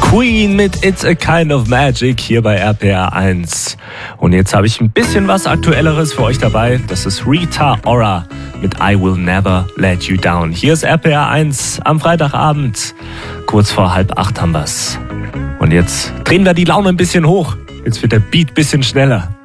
Queen mit It's a Kind of Magic hier bei RPR 1. Und jetzt habe ich ein bisschen was Aktuelleres für euch dabei. Das ist Rita Ora mit I Will Never Let You Down. Hier ist RPR 1 am Freitagabend. Kurz vor 7:30 haben wir's. Und jetzt drehen wir die Laune ein bisschen hoch. Jetzt wird der Beat ein bisschen schneller.